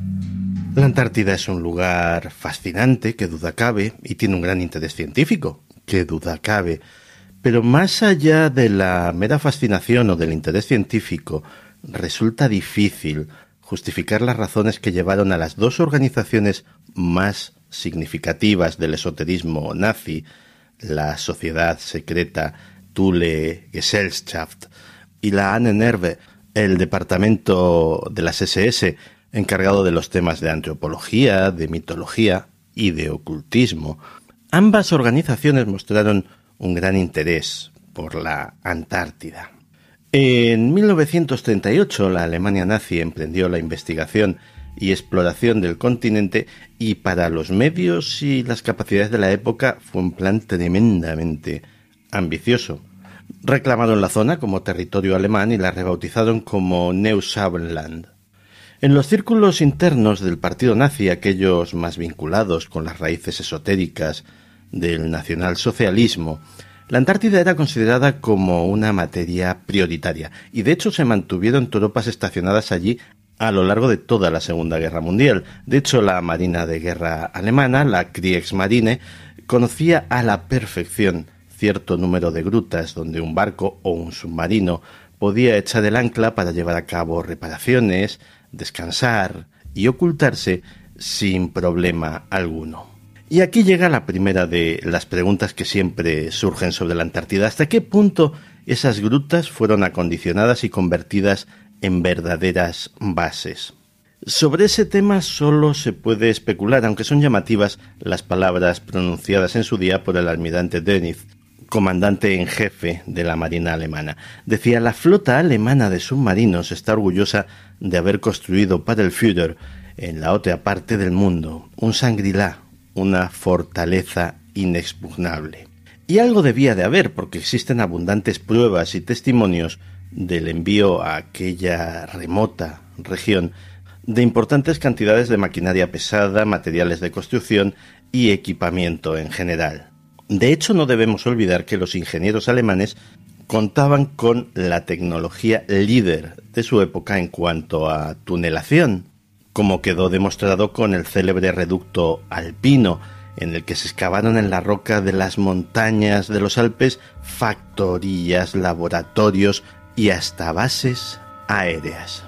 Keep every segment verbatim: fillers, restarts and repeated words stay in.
La Antártida es un lugar fascinante, que duda cabe, y tiene un gran interés científico, que duda cabe. Pero más allá de la mera fascinación o del interés científico, resulta difícil justificar las razones que llevaron a las dos organizaciones más significativas del esoterismo nazi, la Sociedad Secreta Thule Gesellschaft y la Ahnenerbe, el departamento de las ese ese, encargado de los temas de antropología, de mitología y de ocultismo. Ambas organizaciones mostraron un gran interés por la Antártida. En mil novecientos treinta y ocho, la Alemania nazi emprendió la investigación y exploración del continente, y para los medios y las capacidades de la época fue un plan tremendamente ambicioso. Reclamaron la zona como territorio alemán y la rebautizaron como Neuschwabenland. En los círculos internos del partido nazi, aquellos más vinculados con las raíces esotéricas del nacionalsocialismo, la Antártida era considerada como una materia prioritaria, y de hecho se mantuvieron tropas estacionadas allí a lo largo de toda la Segunda Guerra Mundial. De hecho, la Marina de Guerra alemana, la Kriegsmarine, conocía a la perfección cierto número de grutas donde un barco o un submarino podía echar el ancla para llevar a cabo reparaciones, descansar y ocultarse sin problema alguno. Y aquí llega la primera de las preguntas que siempre surgen sobre la Antártida. ¿Hasta qué punto esas grutas fueron acondicionadas y convertidas en verdaderas bases? Sobre ese tema solo se puede especular, aunque son llamativas las palabras pronunciadas en su día por el almirante Dönitz, comandante en jefe de la Marina alemana. Decía: la flota alemana de submarinos está orgullosa de haber construido para el Führer, en la otra parte del mundo, un Shangri-La, una fortaleza inexpugnable. Y algo debía de haber, porque existen abundantes pruebas y testimonios del envío a aquella remota región de importantes cantidades de maquinaria pesada, materiales de construcción y equipamiento en general. De hecho, no debemos olvidar que los ingenieros alemanes contaban con la tecnología líder de su época en cuanto a tunelación, como quedó demostrado con el célebre reducto alpino, en el que se excavaron en la roca de las montañas de los Alpes factorías, laboratorios y hasta bases aéreas.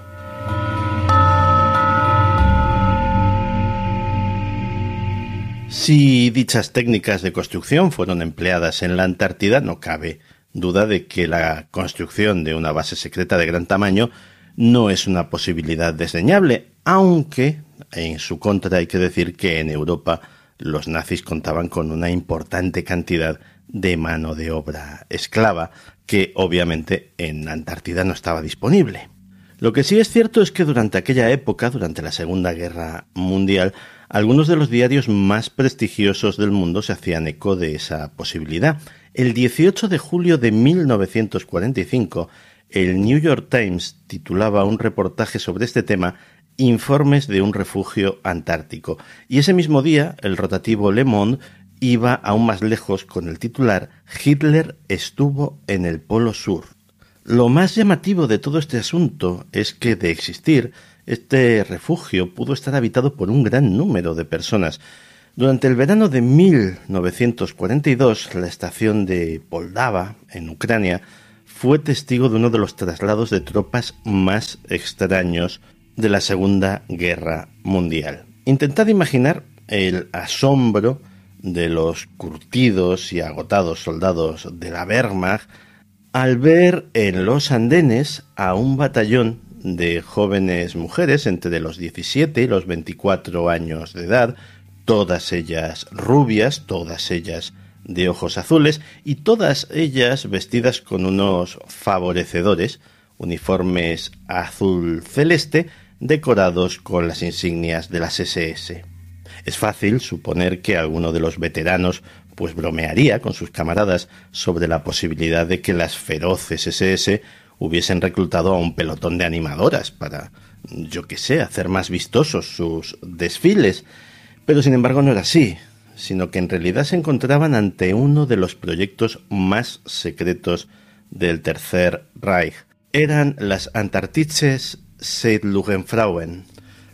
Si dichas técnicas de construcción fueron empleadas en la Antártida, no cabe duda de que la construcción de una base secreta de gran tamaño no es una posibilidad desdeñable, aunque en su contra hay que decir que en Europa los nazis contaban con una importante cantidad de mano de obra esclava, que obviamente en la Antártida no estaba disponible. Lo que sí es cierto es que durante aquella época, durante la Segunda Guerra Mundial, algunos de los diarios más prestigiosos del mundo se hacían eco de esa posibilidad. El dieciocho de julio de mil novecientos cuarenta y cinco, el New York Times titulaba un reportaje sobre este tema, Informes de un refugio antártico. Y ese mismo día, el rotativo Le Monde iba aún más lejos con el titular Hitler estuvo en el Polo Sur. Lo más llamativo de todo este asunto es que, de existir, este refugio pudo estar habitado por un gran número de personas. Durante el verano de mil novecientos cuarenta y dos, la estación de Poldava, en Ucrania, fue testigo de uno de los traslados de tropas más extraños de la Segunda Guerra Mundial. Intentad imaginar el asombro de los curtidos y agotados soldados de la Wehrmacht al ver en los andenes a un batallón de jóvenes mujeres entre los diecisiete y los veinticuatro años de edad, todas ellas rubias, todas ellas de ojos azules y todas ellas vestidas con unos favorecedores uniformes azul celeste decorados con las insignias de las ese ese. Es fácil suponer que alguno de los veteranos pues bromearía con sus camaradas sobre la posibilidad de que las feroces ese ese hubiesen reclutado a un pelotón de animadoras para, yo qué sé, hacer más vistosos sus desfiles. Pero sin embargo no era así, sino que en realidad se encontraban ante uno de los proyectos más secretos del Tercer Reich. Eran las Antarktische Seeluftwaffen,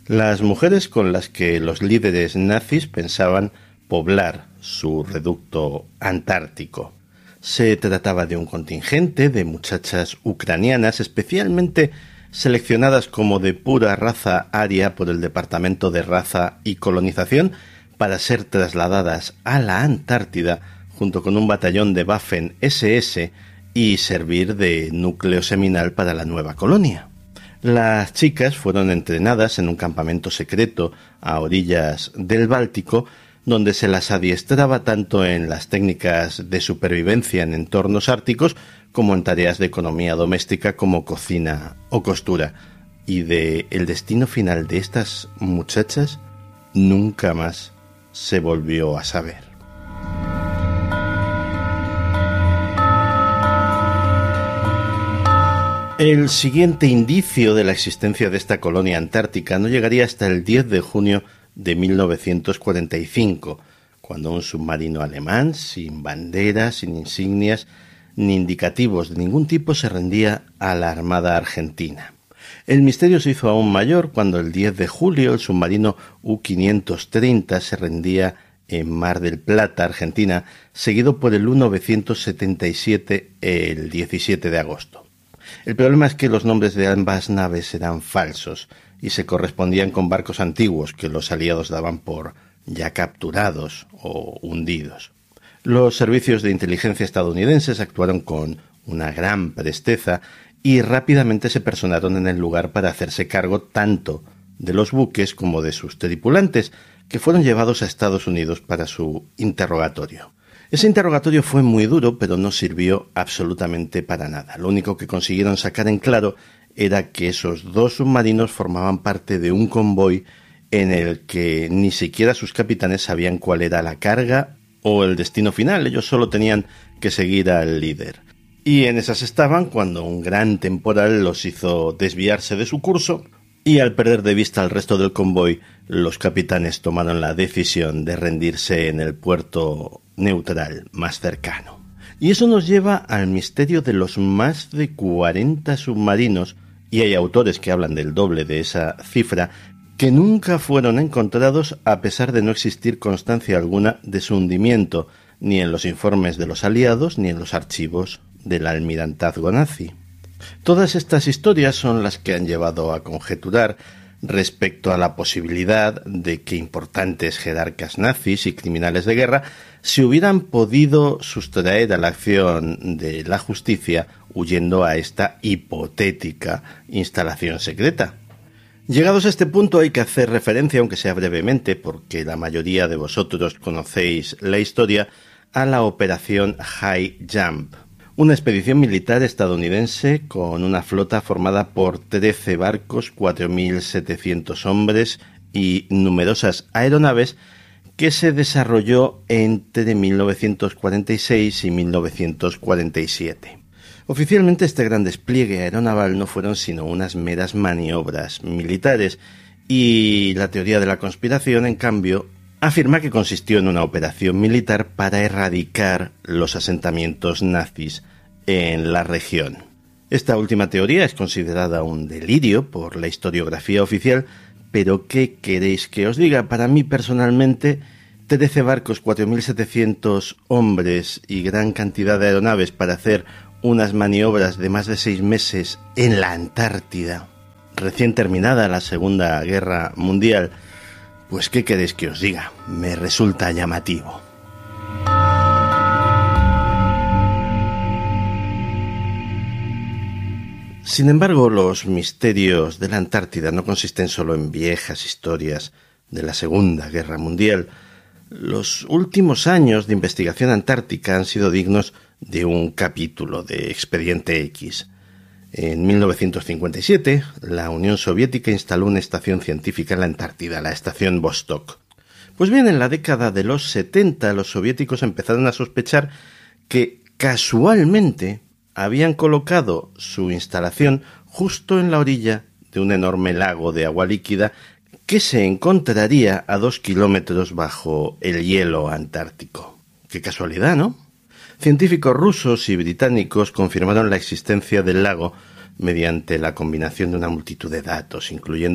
Las mujeres con las que los líderes nazis pensaban poblar su reducto antártico. Se trataba de un contingente de muchachas ucranianas especialmente seleccionadas como de pura raza aria por el Departamento de Raza y Colonización para ser trasladadas a la Antártida junto con un batallón de Waffen ese ese y servir de núcleo seminal para la nueva colonia. Las chicas fueron entrenadas en un campamento secreto a orillas del Báltico, donde se las adiestraba tanto en las técnicas de supervivencia en entornos árticos como en tareas de economía doméstica como cocina o costura. Y de el destino final de estas muchachas nunca más se volvió a saber. El siguiente indicio de la existencia de esta colonia antártica no llegaría hasta el diez de junio de mil novecientos cuarenta y cinco, cuando un submarino alemán, sin banderas, sin insignias, ni indicativos de ningún tipo, se rendía a la Armada Argentina. El misterio se hizo aún mayor cuando el diez de julio el submarino U quinientos treinta se rendía en Mar del Plata, Argentina, seguido por el U novecientos setenta y siete el diecisiete de agosto. El problema es que los nombres de ambas naves eran falsos y se correspondían con barcos antiguos que los aliados daban por ya capturados o hundidos. Los servicios de inteligencia estadounidenses actuaron con una gran presteza y rápidamente se personaron en el lugar para hacerse cargo tanto de los buques como de sus tripulantes, que fueron llevados a Estados Unidos para su interrogatorio. Ese interrogatorio fue muy duro, pero no sirvió absolutamente para nada. Lo único que consiguieron sacar en claro era que esos dos submarinos formaban parte de un convoy en el que ni siquiera sus capitanes sabían cuál era la carga o el destino final. Ellos solo tenían que seguir al líder. Y en esas estaban cuando un gran temporal los hizo desviarse de su curso, y al perder de vista al resto del convoy, los capitanes tomaron la decisión de rendirse en el puerto neutral más cercano. Y eso nos lleva al misterio de los más de cuarenta submarinos, y hay autores que hablan del doble de esa cifra, que nunca fueron encontrados a pesar de no existir constancia alguna de su hundimiento, ni en los informes de los aliados ni en los archivos del almirantazgo nazi. Todas estas historias son las que han llevado a conjeturar respecto a la posibilidad de que importantes jerarcas nazis y criminales de guerra se hubieran podido sustraer a la acción de la justicia huyendo a esta hipotética instalación secreta. Llegados a este punto hay que hacer referencia, aunque sea brevemente, porque la mayoría de vosotros conocéis la historia, a la operación High Jump, una expedición militar estadounidense con una flota formada por trece barcos, cuatro mil setecientos hombres y numerosas aeronaves que se desarrolló entre mil novecientos cuarenta y seis y mil novecientos cuarenta y siete. Oficialmente este gran despliegue aeronaval no fueron sino unas meras maniobras militares y la teoría de la conspiración, en cambio, afirma que consistió en una operación militar para erradicar los asentamientos nazis en la región. Esta última teoría es considerada un delirio por la historiografía oficial, pero ¿qué queréis que os diga? Para mí personalmente, trece barcos, cuatro mil setecientos hombres y gran cantidad de aeronaves para hacer unas maniobras de más de seis meses en la Antártida, recién terminada la Segunda Guerra Mundial, pues ¿qué queréis que os diga? Me resulta llamativo. Sin embargo, los misterios de la Antártida no consisten solo en viejas historias de la Segunda Guerra Mundial. Los últimos años de investigación antártica han sido dignos de un capítulo de Expediente X. En mil novecientos cincuenta y siete, la Unión Soviética instaló una estación científica en la Antártida, la estación Vostok. Pues bien, en la década de los setenta, los soviéticos empezaron a sospechar que, casualmente, habían colocado su instalación justo en la orilla de un enorme lago de agua líquida que se encontraría a dos kilómetros bajo el hielo antártico. ¡Qué casualidad!, ¿no? Científicos rusos y británicos confirmaron la existencia del lago mediante la combinación de una multitud de datos, incluyendo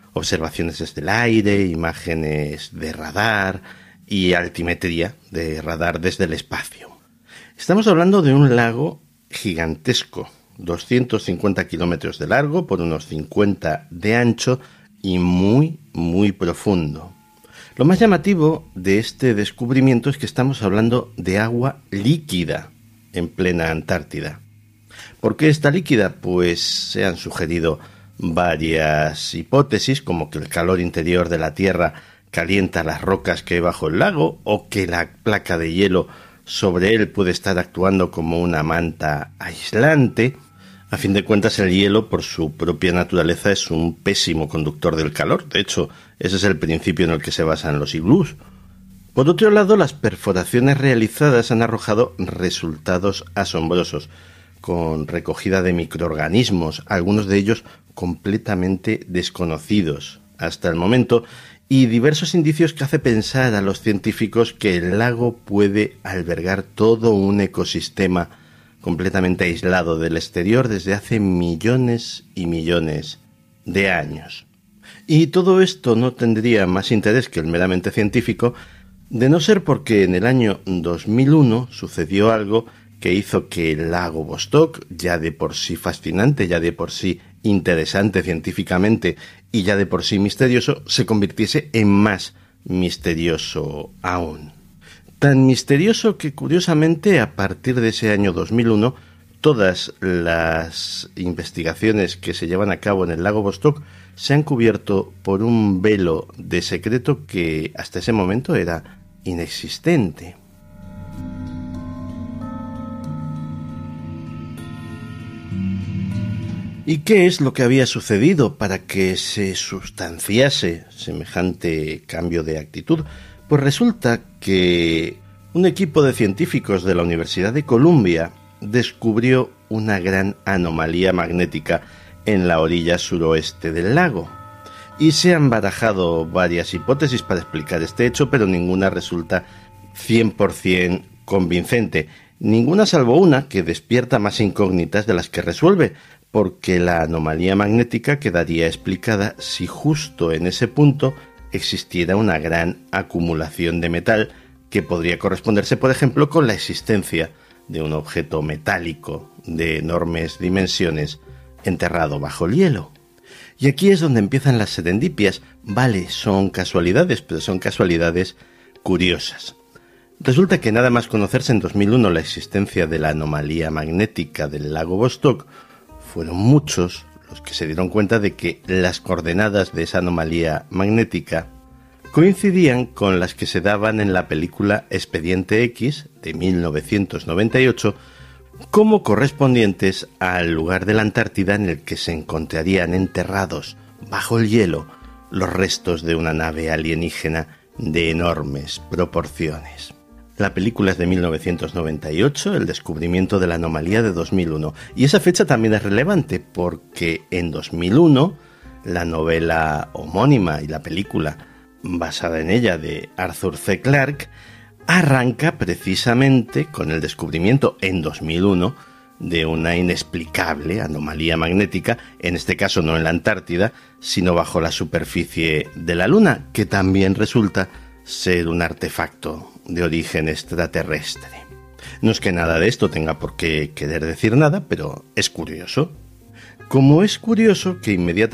observaciones desde el aire, imágenes de radar y altimetría de radar desde el espacio. Estamos hablando de un lago gigantesco, doscientos cincuenta kilómetros de largo por unos cincuenta de ancho y muy, muy profundo. Lo más llamativo de este descubrimiento es que estamos hablando de agua líquida en plena Antártida. ¿Por qué está líquida? Pues se han sugerido varias hipótesis, como que el calor interior de la Tierra calienta las rocas que hay bajo el lago, o que la placa de hielo sobre él puede estar actuando como una manta aislante. A fin de cuentas, el hielo, por su propia naturaleza, es un pésimo conductor del calor. De hecho, ese es el principio en el que se basan los iglús. Por otro lado, las perforaciones realizadas han arrojado resultados asombrosos, con recogida de microorganismos, algunos de ellos completamente desconocidos hasta el momento, y diversos indicios que hace pensar a los científicos que el lago puede albergar todo un ecosistema completamente aislado del exterior desde hace millones y millones de años. Y todo esto no tendría más interés que el meramente científico, de no ser porque en el año dos mil uno sucedió algo que hizo que el lago Vostok, ya de por sí fascinante, ya de por sí interesante científicamente y ya de por sí misterioso, se convirtiese en más misterioso aún. Tan misterioso que, curiosamente, a partir de ese año dos mil uno, todas las investigaciones que se llevan a cabo en el lago Vostok se han cubierto por un velo de secreto que hasta ese momento era inexistente. ¿Y qué es lo que había sucedido para que se sustanciase semejante cambio de actitud? Pues resulta que un equipo de científicos de la Universidad de Columbia descubrió una gran anomalía magnética en la orilla suroeste del lago. Y se han barajado varias hipótesis para explicar este hecho, pero ninguna resulta cien por ciento convincente. Ninguna salvo una que despierta más incógnitas de las que resuelve, porque la anomalía magnética quedaría explicada si justo en ese punto existiera una gran acumulación de metal que podría corresponderse, por ejemplo, con la existencia de un objeto metálico de enormes dimensiones enterrado bajo el hielo. Y aquí es donde empiezan las serendipias. Vale, son casualidades, pero son casualidades curiosas. Resulta que nada más conocerse en dos mil uno la existencia de la anomalía magnética del lago Vostok, fueron muchos los que se dieron cuenta de que las coordenadas de esa anomalía magnética coincidían con las que se daban en la película Expediente X de mil novecientos noventa y ocho como correspondientes al lugar de la Antártida en el que se encontrarían enterrados bajo el hielo los restos de una nave alienígena de enormes proporciones. La película es de mil novecientos noventa y ocho, el descubrimiento de la anomalía de dos mil uno. Y esa fecha también es relevante porque en dos mil uno la novela homónima y la película basada en ella de Arthur C. Clarke arranca precisamente con el descubrimiento en dos mil uno de una inexplicable anomalía magnética, en este caso no en la Antártida, sino bajo la superficie de la Luna, que también resulta ser un artefacto de origen extraterrestre. No es que nada de esto tenga por qué querer decir nada, pero es curioso. Como es curioso que inmediatamente